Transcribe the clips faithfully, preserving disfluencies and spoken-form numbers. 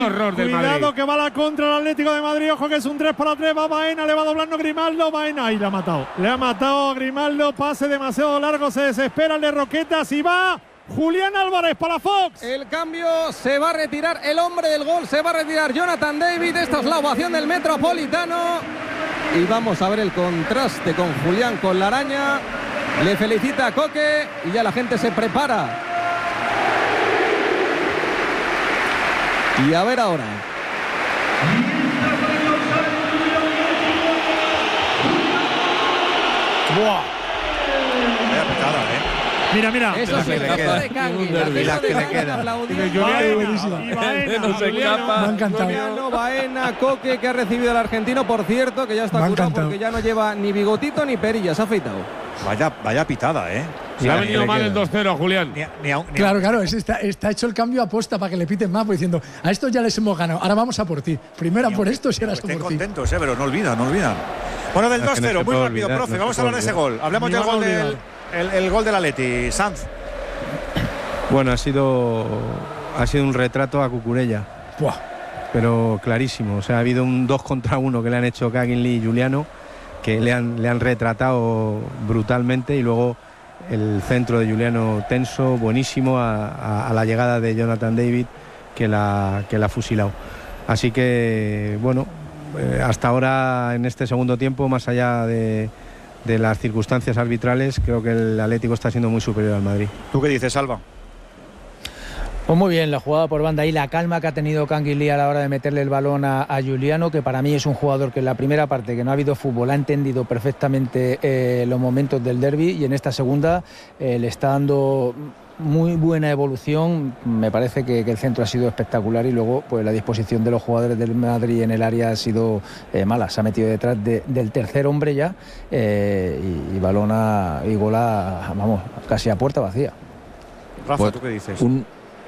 Horror del Cuidado Madrid. que va la contra el Atlético de Madrid. Ojo que es un tres para tres. Va Baena, le va doblando Grimaldo. Baena y le ha matado. Le ha matado a Grimaldo. Pase demasiado largo. Se desespera el de Roquetas y va Julián Álvarez para Fox. El cambio, se va a retirar el hombre del gol. Se va a retirar Jonathan David. Esta es la ovación del Metropolitano. Y vamos a ver el contraste con Julián, con la araña. Le felicita a Coque y ya la gente se prepara. Y a ver ahora. Buah. Vaya picada, ¿eh? Mira, mira. Eso sí, el capo de Cangui. Y las que le quedan. No se escapa. Me ha encantado. Juliano Baena, Coque, que ha recibido al argentino, por cierto, que ya está Me ha curado encantado. porque ya no lleva ni bigotito ni perilla, se ha afeitado. Vaya, vaya pitada, ¿eh? Le ha venido mal el dos cero a Julián. Ni a- ni a- ni a- Claro, claro, es- está, está hecho el cambio aposta para que le piten más, pues diciendo, a estos ya les hemos ganado, ahora vamos a por ti. Primero a por estos y ahora Estén por ti. contentos, ¿eh? Pero no olvidan, no olvidan. Bueno, del Es que dos no cero, se muy puede rápido, olvidar, profe. no Vamos se a hablar de puede ese gol. Hablemos Ni del van a gol del olvidar. el, el gol del Atleti. Sanz. Bueno, ha sido, ha sido un retrato a Cucurella, Buah. pero clarísimo. O sea, ha habido un dos contra uno que le han hecho Cagginley y Juliano, que le han, le han retratado brutalmente, y luego el centro de Juliano tenso, buenísimo, a, a- a la llegada de Jonathan David, que la, que la ha fusilado. Así que, bueno, eh, hasta ahora en este segundo tiempo, más allá de, de las circunstancias arbitrales, creo que el Atlético está siendo muy superior al Madrid. ¿Tú qué dices, Alba? Pues muy bien, la jugada por banda y la calma que ha tenido Cangui a la hora de meterle el balón a, a Juliano, que para mí es un jugador que en la primera parte, que no ha habido fútbol, ha entendido perfectamente eh, los momentos del derbi, y en esta segunda eh, le está dando muy buena evolución. Me parece que, que el centro ha sido espectacular, y luego pues la disposición de los jugadores del Madrid en el área ha sido eh, mala. Se ha metido detrás de, del tercer hombre ya, eh, y, y balón a, y gol a, vamos, casi a puerta vacía. Rafa, Pues, ¿tú qué dices? Un,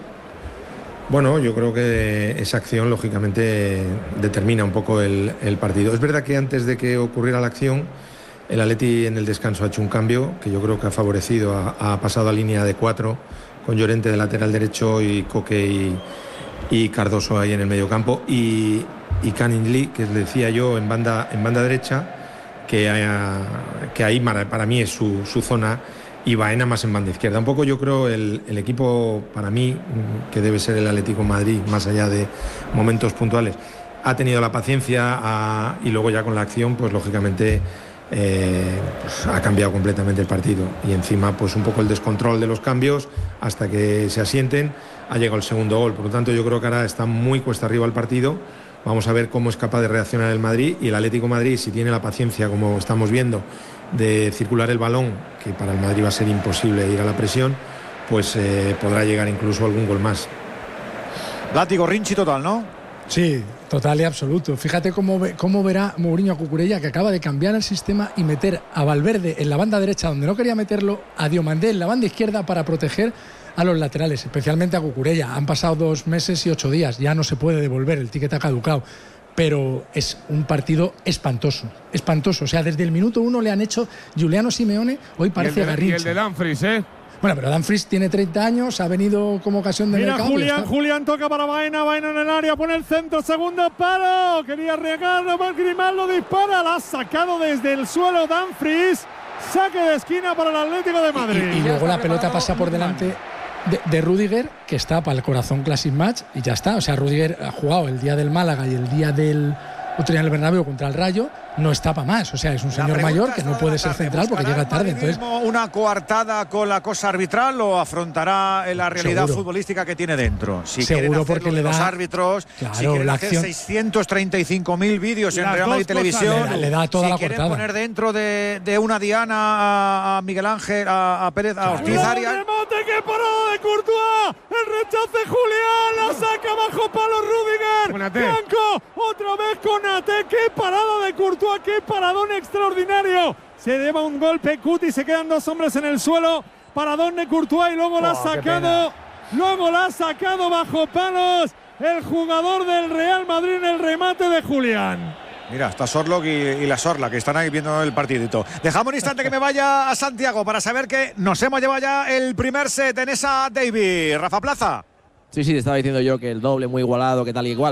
Bueno, yo creo que esa acción lógicamente determina un poco el, el partido. Es verdad que antes de que ocurriera la acción, el Atleti en el descanso ha hecho un cambio que yo creo que ha favorecido, ha, ha pasado a línea de cuatro con Llorente de lateral derecho y Coque y, y Cardoso ahí en el medio campo, y, y Cagginley, que les decía yo, en banda, en banda derecha, que, haya, que ahí para, para mí es su, su zona, y Baena más en banda izquierda. Un poco yo creo el, el equipo, para mí, que debe ser el Atlético de Madrid, más allá de momentos puntuales, ha tenido la paciencia a, y luego ya con la acción, pues lógicamente eh, pues, ha cambiado completamente el partido, y encima pues un poco el descontrol de los cambios hasta que se asienten, ha llegado el segundo gol. Por lo tanto, yo creo que ahora está muy cuesta arriba el partido. Vamos a ver cómo es capaz de reaccionar el Madrid, y el Atlético de Madrid, si tiene la paciencia, como estamos viendo, de circular el balón, que para el Madrid va a ser imposible ir a la presión, pues eh, podrá llegar incluso algún gol más. Látigo, Rinchi total, ¿no? Sí, total y absoluto. Fíjate cómo, ve, cómo verá Mourinho a Cucurella, que acaba de cambiar el sistema y meter a Valverde en la banda derecha donde no quería meterlo, a Diomandé en la banda izquierda para proteger a los laterales, especialmente a Cucurella. Han pasado dos meses y ocho días, ya no se puede devolver, el ticket ha caducado. Pero es un partido espantoso, espantoso. O sea, desde el minuto uno le han hecho Giuliano Simeone, hoy parece y el de, Garrincha. Y el de Dumfries, ¿eh? Bueno, pero Dumfries tiene treinta años, ha venido como ocasión de Mira mercado. Julián, Julián toca para Baena, Baena en el área, pone el centro, segundo palo, quería arriesgarlo, Grimaldo dispara, la ha sacado desde el suelo Dumfries, saque de esquina para el Atlético de Madrid. Y, y luego la pelota pasa por delante de, de Rüdiger, que está para el Corazón Classic Match, y ya está. O sea, Rüdiger ha jugado el día del Málaga y el día del otro día en el Bernabéu contra el Rayo, no está para más. O sea, es un señor mayor que no puede ser central porque llega tarde. Entonces, ¿una coartada con la cosa arbitral o afrontará la realidad seguro. futbolística que tiene dentro? Si Seguro, quieren porque hacerlo le de los da- árbitros, Claro, si quieren la hacer acción- seiscientos treinta y cinco mil vídeos en Las Real Madrid dos cosas Televisión, le da- le da toda si la quieren coartada. poner dentro de, de una diana a, a Miguel Ángel, a, a Pérez, a Ortiz ¡Cuidado, Arias. remate, qué parada de Courtois! El rechace Julián, la saca bajo palo Rüdiger. Konaté. Blanco, otra vez Konaté, qué parada de Courtois, qué paradón extraordinario. Se lleva un golpe Cuti, se quedan dos hombres en el suelo. Paradón de Courtois y luego la ha Oh, qué sacado, luego la ha sacado bajo palos el jugador del Real Madrid en el remate de Julián. Mira, está Sorlock y, y la Sorla, que están ahí viendo el partidito. Dejamos un instante que me vaya a Santiago para saber que nos hemos llevado ya el primer set en esa Davis. Rafa Plaza. Sí, sí, te estaba diciendo yo que el doble muy igualado, que tal y igual.